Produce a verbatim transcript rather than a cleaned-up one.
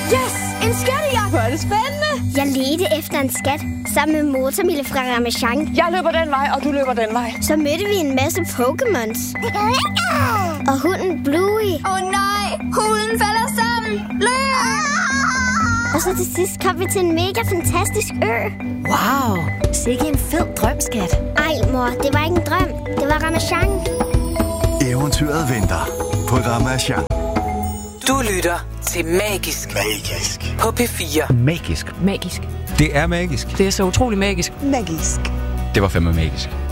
Yes! En skattejagt! Hvor er det spændende! Jeg ledte efter en skat sammen med Motormille fra Ramasjang. Jeg løber den vej, og du løber den vej. Så mødte vi en masse Pokémons. Og hunden Bluey. Åh oh, nej! Hunden falder sammen! Løb! Og så til sidst kom vi til en mega fantastisk ø. Wow! Sikke en fed drømskat. Ej, mor, det var ikke en drøm. Det var Ramasjang. Eventyret venter på Ramasjang. Du lytter til Magisk. Magisk. På P fire. Magisk. Magisk. Det er magisk. Det er så utrolig magisk. Magisk. Det var fandme magisk.